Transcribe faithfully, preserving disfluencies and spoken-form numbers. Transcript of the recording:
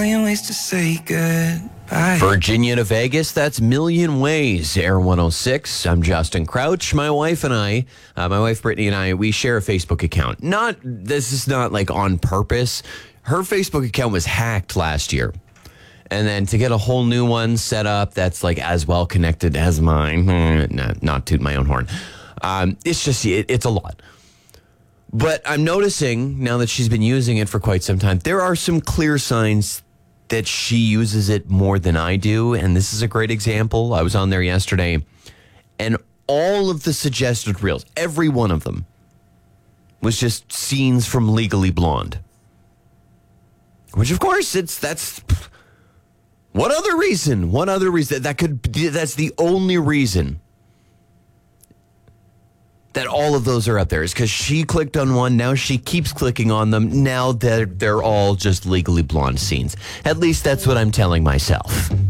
Million ways to say goodbye. Virginia to Vegas, that's Million Ways, Air one oh six. I'm Justin Crouch. My wife and I, uh, my wife Brittany and I, we share a Facebook account. Not, this is not like on purpose. Her Facebook account was hacked last year. And then to get a whole new one set up that's like as well connected as mine, not, not toot my own horn. Um, it's just, it, it's a lot. But I'm noticing now that she's been using it for quite some time, there are some clear signs that she uses it more than I do. And this is a great example. I was on there yesterday, and all of the suggested reels, every one of them, was just scenes from Legally Blonde. Which, of course, it's that's what other reason? What other reason that could? That's the only reason that all of those are up there is because she clicked on one. Now she keeps clicking on them. Now they're they're all just Legally Blonde scenes. At least that's what I'm telling myself.